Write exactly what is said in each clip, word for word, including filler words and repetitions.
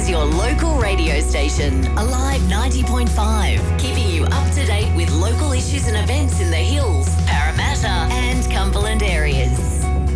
is your local radio station, Alive ninety point five, keeping you up to date with local issues and events in the Hills, Parramatta and Cumberland areas.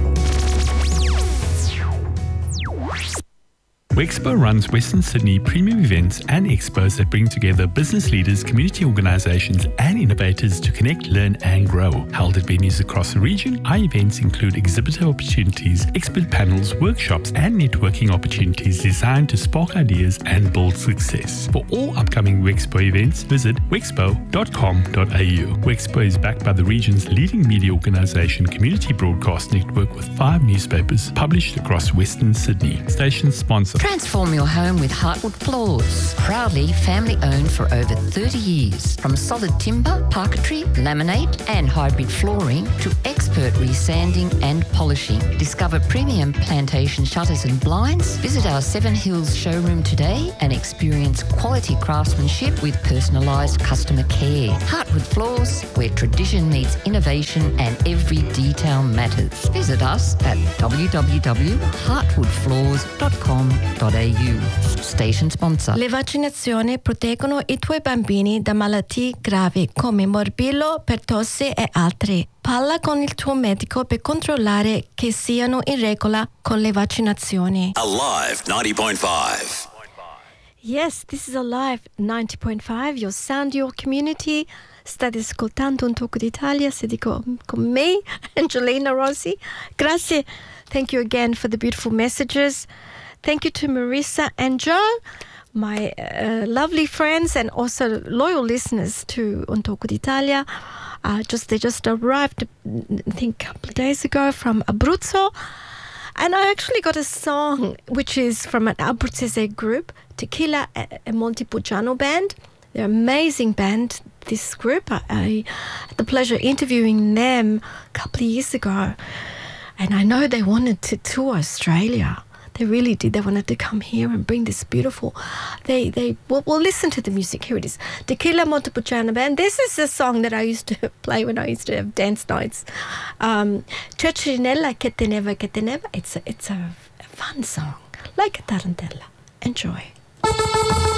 Wexpo runs Western Sydney premium events and expos that bring together business leaders, community organisations and innovators to connect, learn and grow. Held at venues across the region, our events include exhibitor opportunities, expert panels, workshops and networking opportunities designed to spark ideas and build success. For all upcoming Wexpo events, visit wexpo dot com dot a u. Wexpo is backed by the region's leading media organisation, Community Broadcast Network, with five newspapers published across Western Sydney. Station sponsor. Transform your home with Heartwood Floors. Proudly family owned for over thirty years. From solid timber, parquetry, laminate and hybrid flooring to expert resanding and polishing. Discover premium plantation shutters and blinds. Visit our Seven Hills showroom today and experience quality craftsmanship with personalised customer care. Heartwood Floors, where tradition meets innovation and every detail matters. Visit us at w w w dot heartwood floors dot com dot a u. Station sponsor. Le vaccinazioni proteggono i tuoi bambini da malattie gravi come morbillo, pertosse e altre. Parla con il tuo medico per controllare che siano in regola con le vaccinazioni. Alive ninety point five. Yes, this is Alive ninety point five, your sound, your community. State ascoltando un tocco d'Italia, siete con, con me, Angelina Rossi. Grazie. Thank you again for the beautiful messages. Thank you to Marissa and Joe, my uh, lovely friends and also loyal listeners to Un Tocco d'Italia. Uh, just they just arrived, I think, a couple of days ago from Abruzzo. And I actually got a song which is from an Abruzzese group, Tequila e Montepulciano Band. They're an amazing band, this group. I, I had the pleasure of interviewing them a couple of years ago. And I know they wanted to tour Australia. They really did. They wanted to come here and bring this beautiful... They, they, well, well listen to the music. Here it is. Tequila Montepulciano Band. This is a song that I used to play when I used to have dance nights. Um, Ciocinella che teneva, che teneva. It's a, it's a fun song, like a tarantella. Enjoy.